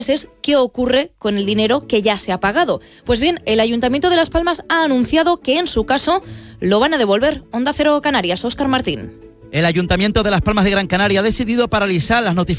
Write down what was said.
es qué ocurre con el dinero que ya se ha pagado. Pues bien, el Ayuntamiento de Las Palmas ha anunciado que en su caso lo van a devolver. Onda Cero Canarias, Óscar Martín. El Ayuntamiento de Las Palmas de Gran Canaria ha decidido paralizar las notificaciones